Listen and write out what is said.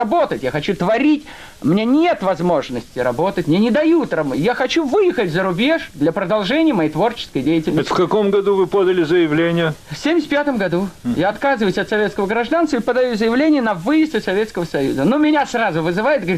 работать, я хочу творить. Мне нет возможности работать, мне не дают работать. Я хочу выехать за рубеж для продолжения моей творческой деятельности. Это в каком году вы подали заявление? В 1975 году. Я отказываюсь от советского гражданства и подаю заявление на выезд из Советского Союза. Но меня сразу вызывает, говорит,